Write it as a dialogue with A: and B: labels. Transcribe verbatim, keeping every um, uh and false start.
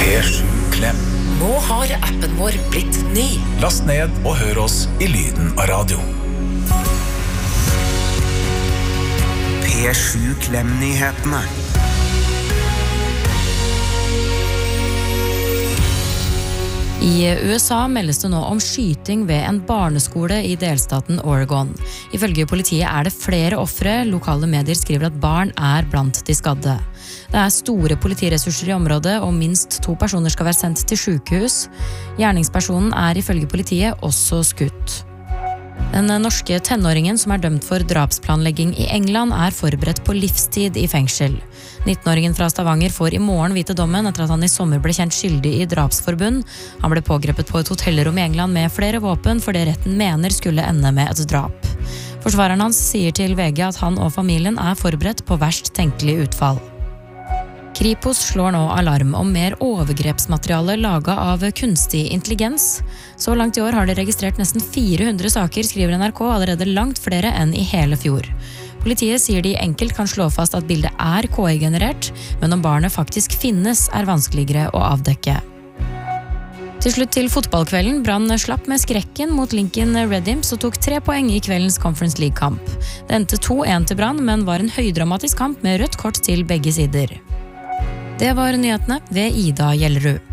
A: P sju Klem.
B: Nå har appen vår blitt ny.
A: Last ned og hør oss i lyden av radio.
C: P sju Klem-nyhetene.
D: I U S A meldes det nå om skyting ved en barneskole i delstaten Oregon. Ifølge politiet er det flere ofre. Lokale medier skriver at barn er blant de skadde. Det er store politiressurser i området, og minst to personer skal være sendt til sykehus. Gjerningspersonen er ifølge politiet også skutt. Den norske tenåringen som er dømt for drapsplanlegging i England er forberedt på livstid i fengsel. nittenåringen fra Stavanger får i morgen vite dommen etter at han i sommer ble kjent skyldig i drapsforbund. Han ble pågrepet på et hotellrom i England med flere våpen for det retten mener skulle ende med et drap. Forsvareren hans sier til V G at han og familien er forberedt på verst tenkelig utfall. Kripos slår nå alarm om mer overgrepsmateriale laget av kunstig intelligens. Så langt i år har de registrert nesten fire hundre saker, skriver N R K, allerede langt flere enn i hele fjor. Politiet sier de enkelt kan slå fast at bildet er K I-generert, men om barnet faktisk finnes er vanskeligere å avdekke. Til slutt til fotballkvelden. Brann slapp med skrekken mot Lincoln Red Imps og tok tre poeng i kveldens Conference League-kamp. Det endte to en til Brann, men var en høydramatisk kamp med rødt kort til begge sider. Det var nyhetene ved Ida Gjellerud.